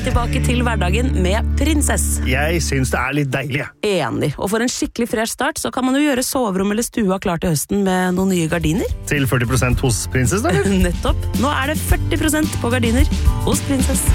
vi tilbake til hverdagen med Prinsess. Jeg synes det litt deilig. Enig. Og for en skikkelig fresh start, så kan man jo gjøre soverom eller stua klar til høsten med noen nye gardiner. Til 40% hos Prinsess, da? Nettopp. Nå det 40% på gardiner hos Prinsess.